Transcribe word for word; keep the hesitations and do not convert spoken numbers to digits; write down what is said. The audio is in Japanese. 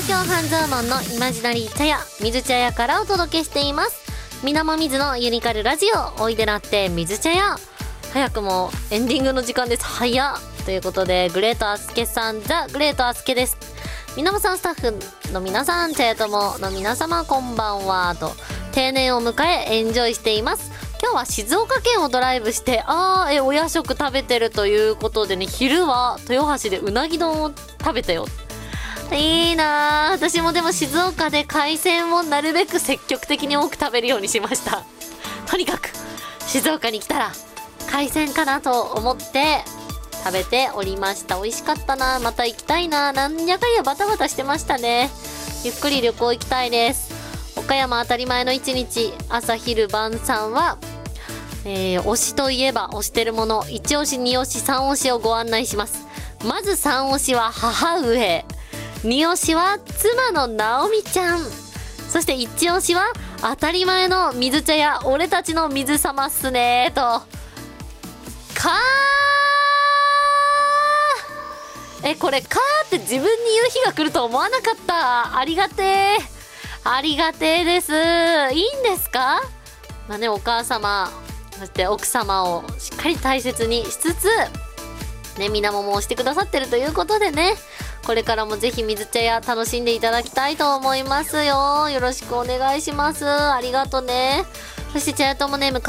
東京半蔵門のイマジナリー茶屋水茶屋からお届けしています。みなもみずのユニカルラジオ、おいでなって水茶屋。早くもエンディングの時間です。早っということで、グレートアスケさん、ザ・グレートアスケです。みなもさんスタッフの皆さん、茶屋友の皆様こんばんはと定年を迎えエンジョイしています。今日は静岡県をドライブして、あーえお夜食食べてるということでね、昼は豊橋でうなぎ丼を食べたよ。いいなー。私もでも静岡で海鮮をなるべく積極的に多く食べるようにしました。とにかく静岡に来たら海鮮かなと思って食べておりました。美味しかったな。また行きたいな。なんやかんやバタバタしてましたね。ゆっくり旅行行きたいです。岡山当たり前の一日、朝昼晩さんは、えー、推しといえば推してるもの、いち推しに推しさん推しをご案内します。まずさん推しは母上、に推しは妻の直美ちゃん、そしていち推しは当たり前の水茶や俺たちの水様っすねーと。かーえこれかーって自分に言う日が来ると思わなかった。ありがてーありがてーです。いいんですか。まあね、お母様そして奥様をしっかり大切にしつつね、みなもも押してくださってるということでね、これからもぜひ水茶屋楽しんでいただきたいと思いますよ。よろしくお願いします。ありがとね。そして茶屋友ネーム